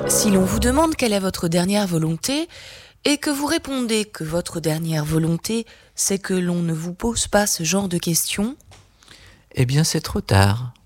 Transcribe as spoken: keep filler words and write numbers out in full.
Si l'on vous demande quelle est votre dernière volonté et que vous répondez que votre dernière volonté, c'est que l'on ne vous pose pas ce genre de questions, Eh bien, c'est trop tard.